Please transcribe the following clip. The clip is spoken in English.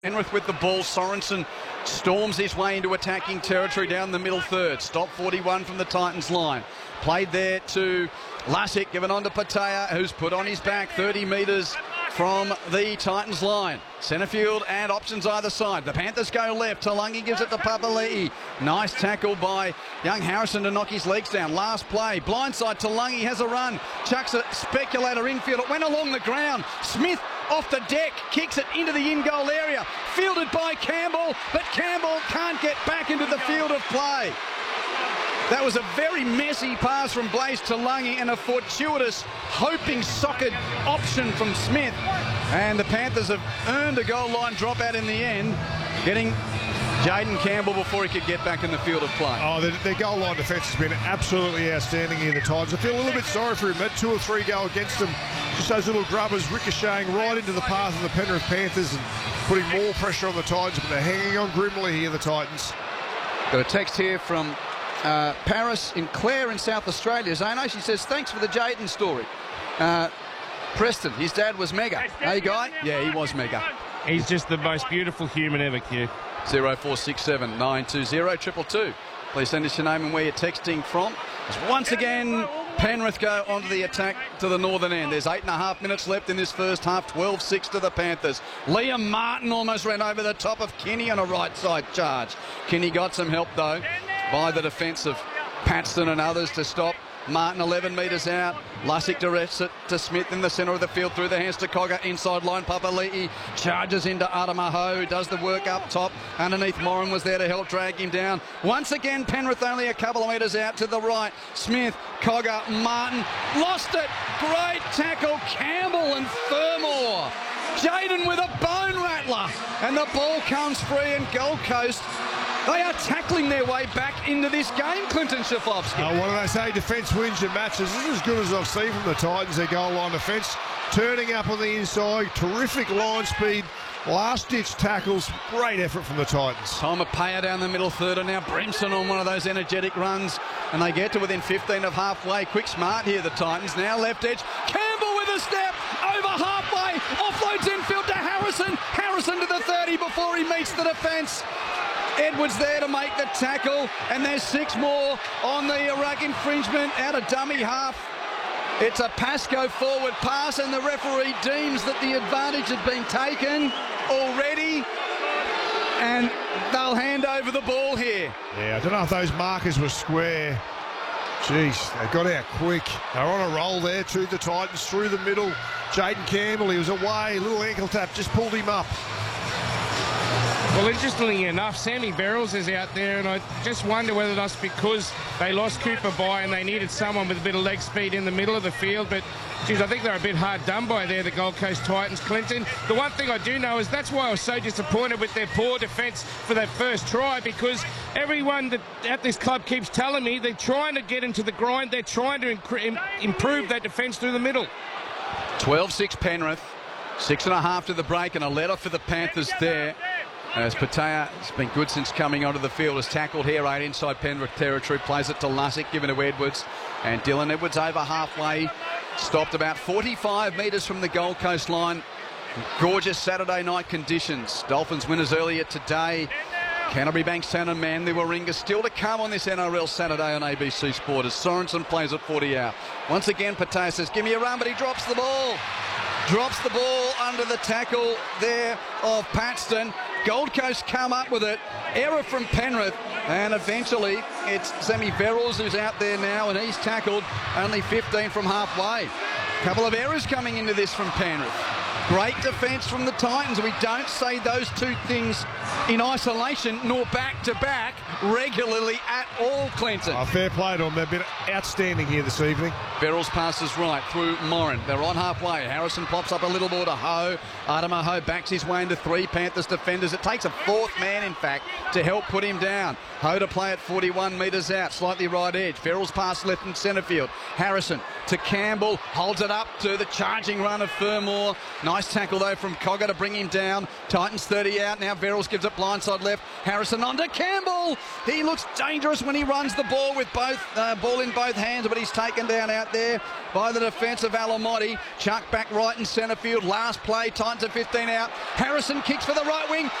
Penrith with the ball. Sorensen storms his way into attacking territory down the middle third. Stop 41 from the Titans line. Played there to Lussick, given on to Patea, who's put on his back 30 metres from the Titans line. Centre field and options either side. The Panthers go left. Talangi gives it to Papali'i. Nice tackle by young Harrison to knock his legs down. Last play. Blindside. Talangi has a run. Chucks a speculator infield. It went along the ground. Smith off the deck. Kicks it into the in-goal area. Fielded by Campbell. But Campbell can't get back into the field of play. That was a very messy pass from Blaise Talangi and a fortuitous, hoping socket option from Smith. And the Panthers have earned a goal line dropout in the end, getting Jayden Campbell before he could get back in the field of play. Oh, their goal line defence has been absolutely outstanding here, the Titans. I feel a little bit sorry for him. Had 2 or 3 go against them. Just those little grubbers ricocheting right into the path of the Penrith Panthers and putting more pressure on the Titans, but they're hanging on grimly here, the Titans. Got a text here from Paris in Clare in South Australia. Zano, she says, thanks for the Jayden story. Preston, his dad was mega. Hey, Guy? Yeah, he was mega. He's just the most beautiful human ever, Q. 0467 920 222. Please send us your name and where you're texting from. As once again, Penrith go onto the attack to the northern end. There's 8.5 minutes left in this first half. 12-6 to the Panthers. Liam Martin almost ran over the top of Kinney on a right side charge. Kinney got some help though by the defence of Paxton and others to stop Martin 11 metres out. Lussick directs it to Smith in the centre of the field through the hands to Cogger. Inside line, Papali'i charges into Adamaho, who does the work up top. Underneath, Moran was there to help drag him down. Once again, Penrith only a couple of metres out to the right. Smith, Cogger, Martin, lost it. Great tackle, Campbell and Fermor. Jayden with a bone rattler. And the ball comes free, and Gold Coast, they are tackling their way back into this game, Clinton Schiflovski. What do they say? Defence wins your matches. This is as good as I've seen from the Titans, their goal line defence. Turning up on the inside, terrific line speed, last-ditch tackles, great effort from the Titans. Tomapaya down the middle third, and now Brimson on one of those energetic runs, and they get to within 15 of halfway. Quick smart here, the Titans. Now left edge. Campbell with a step over halfway. Offloads infield to Harrison. Harrison to the 30 before he meets the defence. Edwards there to make the tackle, and there's 6 more on the ruck infringement out of dummy half. It's a Pascoe forward pass, and the referee deems that the advantage had been taken already, and they'll hand over the ball here. Yeah, I don't know if those markers were square. Jeez, they got out quick. They're on a roll there to the Titans through the middle. Jayden Campbell, he was away, little ankle tap, just pulled him up. Well, interestingly enough, Sammy Verrills is out there, and I just wonder whether that's because they lost Cooper by and they needed someone with a bit of leg speed in the middle of the field. But, geez, I think they're a bit hard done by there, the Gold Coast Titans, Clinton. The one thing I do know is that's why I was so disappointed with their poor defence for that first try, because everyone that at this club keeps telling me they're trying to get into the grind, they're trying to improve that defence through the middle. 12-6 Penrith, 6.5 to the break, and a letter for the Panthers there. As Patea has been good since coming onto the field, is tackled here right inside Penrith territory, plays it to Lussick, given to Edwards, and Dylan Edwards over halfway, stopped about 45 metres from the Gold Coast line. Gorgeous Saturday night conditions. Dolphins winners earlier today. Canterbury, Bankstown and Manly Warringah still to come on this NRL Saturday on ABC Sport as Sorensen plays at 40 out. Once again, Patea says, give me a run, but he drops the ball. Drops the ball under the tackle there of Paxton. Gold Coast come up with it. Error from Penrith. And eventually it's Sammy Verrills who's out there now, and he's tackled only 15 from halfway. Couple of errors coming into this from Penrith. Great defence from the Titans. We don't say those two things in isolation nor back-to-back regularly at all, Clinton. Fair play to them. They've been outstanding here this evening. Verrills passes right through Moran. They're on halfway. Harrison pops up a little more to Ho. Adama Ho backs his way into 3 Panthers defenders. It takes a 4th man, in fact, to help put him down. Ho to play at 41 metres out, slightly right edge. Verrills pass left in centre field. Harrison to Campbell. Holds it up to the charging run of Fermor. Nice tackle, though, from Cogger to bring him down. Titans 30 out. Now Verrills gives it blindside left. Harrison on to Campbell. He looks dangerous when he runs the ball with both ball in both hands, but he's taken down out there by the defence of Alamotti. Chuck back right in centre field. Last play, Titans at 15 out. Harrison kicks for the right wing.